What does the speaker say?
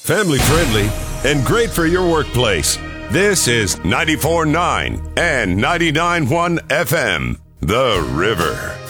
family friendly, and great for your workplace. This is 94.9 and 99.1 FM, The River.